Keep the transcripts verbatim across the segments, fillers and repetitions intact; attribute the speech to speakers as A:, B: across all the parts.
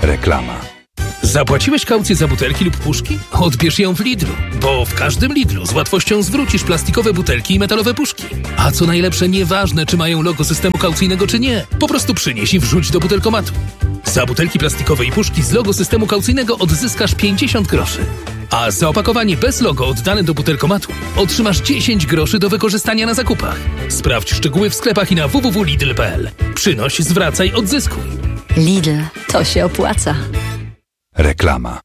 A: Reklama.
B: Zapłaciłeś kaucję za butelki lub puszki? Odbierz ją w Lidlu, bo w każdym Lidlu z łatwością zwrócisz plastikowe butelki i metalowe puszki. A co najlepsze, nieważne czy mają logo systemu kaucyjnego czy nie, po prostu przynieś i wrzuć do butelkomatu. Za butelki plastikowe i puszki z logo systemu kaucyjnego odzyskasz pięćdziesiąt groszy. A za opakowanie bez logo oddane do butelkomatu otrzymasz dziesięć groszy do wykorzystania na zakupach. Sprawdź szczegóły w sklepach i na w w w kropka lidl kropka p l. Przynoś, zwracaj, odzyskuj.
C: Lidl, to się opłaca.
A: Reklama.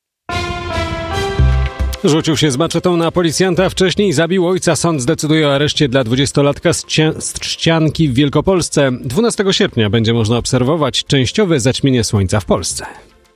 D: Rzucił się z maczetą na policjanta, wcześniej zabił ojca. Sąd zdecyduje o areszcie dla dwudziestolatka z, cia- z Trzcianki w Wielkopolsce. dwunastego sierpnia będzie można obserwować częściowe zaćmienie słońca w Polsce.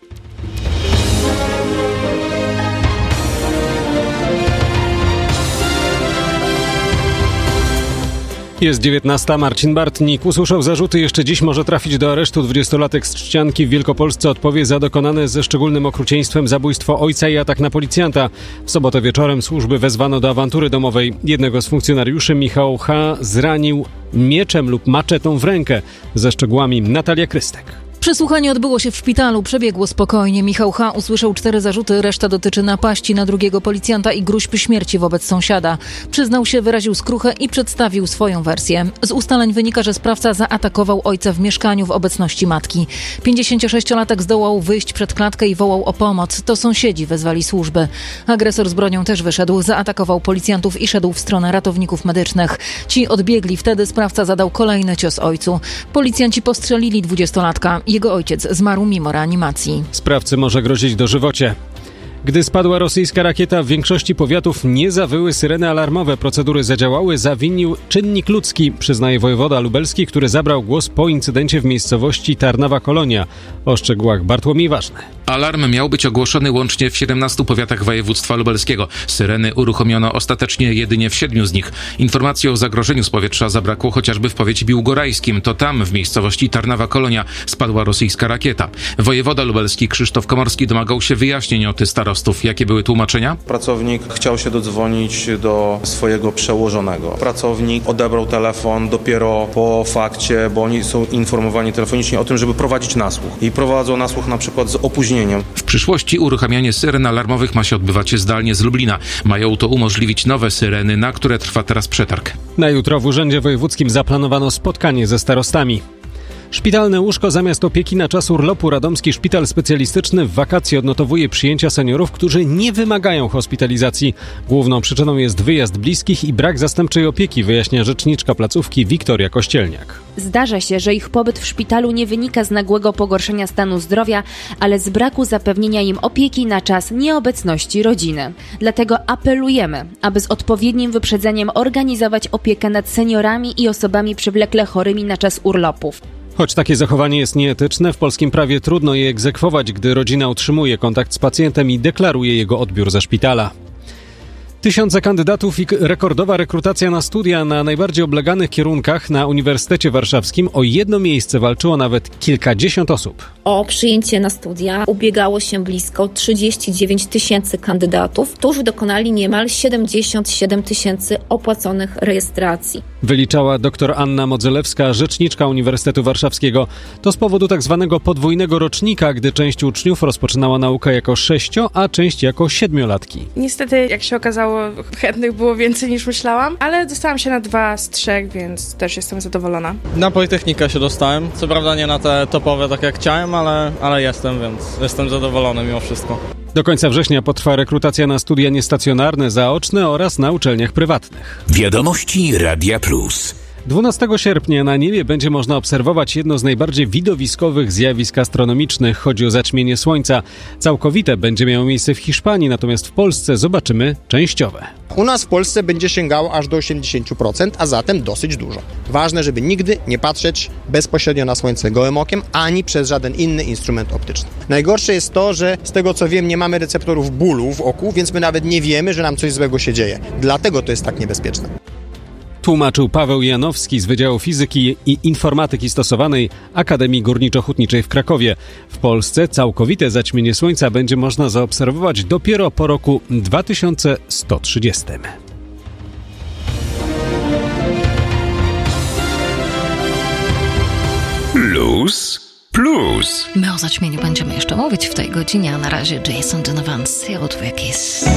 D: Jest dziewiętnasta. Marcin Bartnik usłyszał zarzuty. Jeszcze dziś może trafić do aresztu. dwudziestolatek z Trzcianki w Wielkopolsce odpowie za dokonane ze szczególnym okrucieństwem zabójstwo ojca i atak na policjanta. W sobotę wieczorem służby wezwano do awantury domowej. Jednego z funkcjonariuszy, Michał H., zranił mieczem lub maczetą w rękę. Ze szczegółami Natalia Krystek.
E: Przesłuchanie odbyło się w szpitalu, przebiegło spokojnie. Michał H. usłyszał cztery zarzuty, reszta dotyczy napaści na drugiego policjanta i groźb śmierci wobec sąsiada. Przyznał się, wyraził skruchę i przedstawił swoją wersję. Z ustaleń wynika, że sprawca zaatakował ojca w mieszkaniu w obecności matki. pięćdziesięciosześciolatek zdołał wyjść przed klatkę i wołał o pomoc. To sąsiedzi wezwali służby. Agresor z bronią też wyszedł, zaatakował policjantów i szedł w stronę ratowników medycznych. Ci odbiegli, wtedy sprawca zadał kolejny cios ojcu. Policjanci postrzelili dwudziestolatka. Jego ojciec zmarł mimo reanimacji.
D: Sprawcy może grozić dożywocie. Gdy spadła rosyjska rakieta, w większości powiatów nie zawyły syreny alarmowe. Procedury zadziałały, zawinił czynnik ludzki, przyznaje wojewoda lubelski, który zabrał głos po incydencie w miejscowości Tarnawa Kolonia. O szczegółach Bartłomiej Ważny.
F: Alarm miał być ogłoszony łącznie w siedemnastu powiatach województwa lubelskiego. Syreny uruchomiono ostatecznie jedynie w siedmiu z nich. Informacji o zagrożeniu z powietrza zabrakło chociażby w powiecie biłgorajskim. To tam, w miejscowości Tarnawa Kolonia, spadła rosyjska rakieta. Wojewoda lubelski Krzysztof Komorski domagał się wyjaśnień od starostów. Jakie były tłumaczenia?
G: Pracownik chciał się dodzwonić do swojego przełożonego. Pracownik odebrał telefon dopiero po fakcie, bo oni są informowani telefonicznie o tym, żeby prowadzić nasłuch. I prowadzą nasłuch na przykład z opóźnieniem.
F: W przyszłości uruchamianie syren alarmowych ma się odbywać zdalnie z Lublina. Mają to umożliwić nowe syreny, na które trwa teraz przetarg.
D: Na jutro w Urzędzie Wojewódzkim zaplanowano spotkanie ze starostami. Szpitalne łóżko zamiast opieki na czas urlopu. Radomski Szpital Specjalistyczny w wakacje odnotowuje przyjęcia seniorów, którzy nie wymagają hospitalizacji. Główną przyczyną jest wyjazd bliskich i brak zastępczej opieki, wyjaśnia rzeczniczka placówki Wiktoria Kościelniak.
H: Zdarza się, że ich pobyt w szpitalu nie wynika z nagłego pogorszenia stanu zdrowia, ale z braku zapewnienia im opieki na czas nieobecności rodziny. Dlatego apelujemy, aby z odpowiednim wyprzedzeniem organizować opiekę nad seniorami i osobami przewlekle chorymi na czas urlopów.
D: Choć takie zachowanie jest nieetyczne, w polskim prawie trudno je egzekwować, gdy rodzina utrzymuje kontakt z pacjentem i deklaruje jego odbiór ze szpitala. Tysiące kandydatów i rekordowa rekrutacja na studia na najbardziej obleganych kierunkach na Uniwersytecie Warszawskim. O jedno miejsce walczyło nawet kilkadziesiąt osób.
I: O przyjęcie na studia ubiegało się blisko trzydzieści dziewięć tysięcy kandydatów, którzy dokonali niemal siedemdziesiąt siedem tysięcy opłaconych rejestracji.
D: Wyliczała dr Anna Modzelewska, rzeczniczka Uniwersytetu Warszawskiego. To z powodu tak zwanego podwójnego rocznika, gdy część uczniów rozpoczynała naukę jako sześcio, a część jako siedmiolatki.
J: Niestety, jak się okazało, chętnych było więcej niż myślałam, ale dostałam się na dwa z trzech, więc też jestem zadowolona.
K: Na Politechnikę się dostałem, co prawda nie na te topowe tak jak chciałem, ale, ale jestem, więc jestem zadowolony mimo wszystko.
D: Do końca września potrwa rekrutacja na studia niestacjonarne, zaoczne oraz na uczelniach prywatnych.
A: Wiadomości Radia Plus.
D: dwunastego sierpnia na niebie będzie można obserwować jedno z najbardziej widowiskowych zjawisk astronomicznych. Chodzi o zaćmienie Słońca. Całkowite będzie miało miejsce w Hiszpanii, natomiast w Polsce zobaczymy częściowe.
L: U nas w Polsce będzie sięgało aż do osiemdziesiąt procent, a zatem dosyć dużo. Ważne, żeby nigdy nie patrzeć bezpośrednio na Słońce gołym okiem, ani przez żaden inny instrument optyczny. Najgorsze jest to, że z tego co wiem nie mamy receptorów bólu w oku, więc my nawet nie wiemy, że nam coś złego się dzieje. Dlatego to jest tak niebezpieczne.
D: Tłumaczył Paweł Janowski z Wydziału Fizyki i Informatyki Stosowanej Akademii Górniczo-Hutniczej w Krakowie. W Polsce całkowite zaćmienie Słońca będzie można zaobserwować dopiero po roku dwa tysiące sto trzydziestym.
A: Plus Plus.
C: My o zaćmieniu będziemy jeszcze mówić w tej godzinie, a na razie Jason Donovan, Seal to a Kiss.